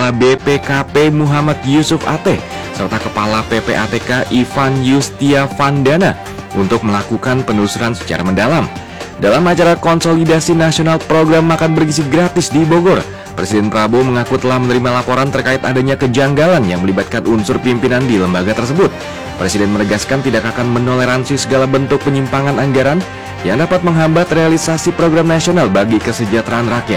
Kepala BPKP Muhammad Yusuf Ate, serta Kepala PPATK Ivan Yustiavandana untuk melakukan penelusuran secara mendalam. Dalam acara konsolidasi nasional program makan bergizi gratis di Bogor, Presiden Prabowo mengaku telah menerima laporan terkait adanya kejanggalan yang melibatkan unsur pimpinan di lembaga tersebut. Presiden menegaskan tidak akan menoleransi segala bentuk penyimpangan anggaran yang dapat menghambat realisasi program nasional bagi kesejahteraan rakyat.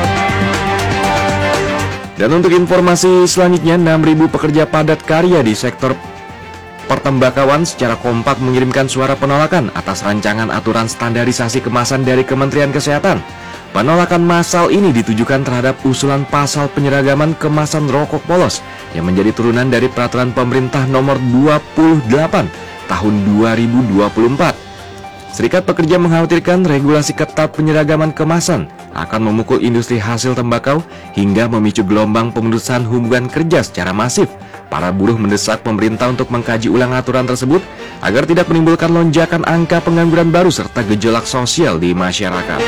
Dan untuk informasi selanjutnya, 6.000 pekerja padat karya di sektor pertembakauan secara kompak mengirimkan suara penolakan atas rancangan aturan standarisasi kemasan dari Kementerian Kesehatan. Penolakan massal ini ditujukan terhadap usulan pasal penyeragaman kemasan rokok polos yang menjadi turunan dari peraturan pemerintah nomor 28 tahun 2024. Serikat Pekerja mengkhawatirkan regulasi ketat penyeragaman kemasan akan memukul industri hasil tembakau hingga memicu gelombang pemutusan hubungan kerja secara masif. Para buruh mendesak pemerintah untuk mengkaji ulang aturan tersebut agar tidak menimbulkan lonjakan angka pengangguran baru serta gejolak sosial di masyarakat.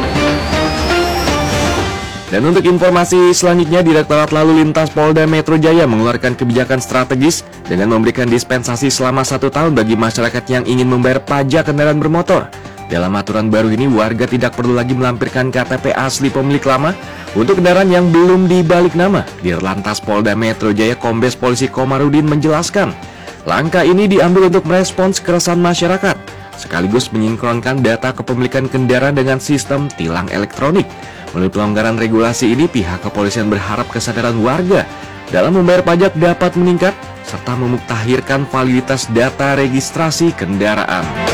Dan untuk informasi selanjutnya, Direktorat Lalu Lintas Polda Metro Jaya mengeluarkan kebijakan strategis dengan memberikan dispensasi selama 1 tahun bagi masyarakat yang ingin membayar pajak kendaraan bermotor. Dalam aturan baru ini, warga tidak perlu lagi melampirkan KTP asli pemilik lama untuk kendaraan yang belum dibalik nama. Dirlantas Polda Metro Jaya Kombes Polisi Komarudin menjelaskan, langkah ini diambil untuk merespons keresahan masyarakat, sekaligus menyinkronkan data kepemilikan kendaraan dengan sistem tilang elektronik. Melalui pelonggaran regulasi ini, pihak kepolisian berharap kesadaran warga dalam membayar pajak dapat meningkat serta memutakhirkan validitas data registrasi kendaraan.